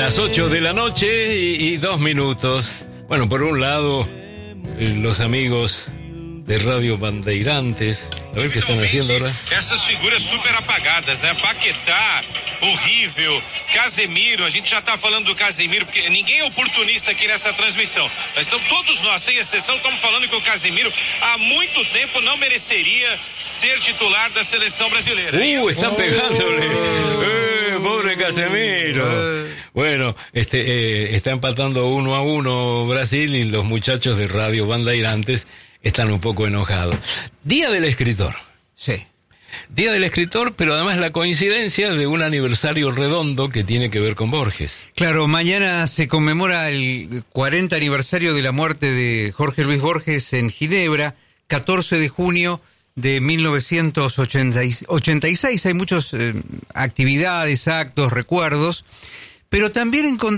Las 8 de la noche y 2 minutos. Bueno, por un lado, los amigos de Radio Bandeirantes. A ver qué están haciendo ahora. Essas figuras super apagadas, né? Paquetá, horrível, Casemiro, a gente já tá falando do Casemiro, porque ninguém é oportunista aqui nessa transmissão. Mas então todos nós, sem exceção, estamos falando que o Casemiro há muito tempo não mereceria ser titular da seleção brasileira. Están pegándole. Pobre Casemiro. Bueno, está empatando 1-1 Brasil y los muchachos de Radio Bandeirantes están un poco enojados. Día del escritor. Sí. Día del escritor, pero además la coincidencia de un aniversario redondo que tiene que ver con Borges. Claro, mañana se conmemora el 40 aniversario de la muerte de Jorge Luis Borges en Ginebra, 14 de junio de 1986. Hay muchas actividades, actos, recuerdos, pero también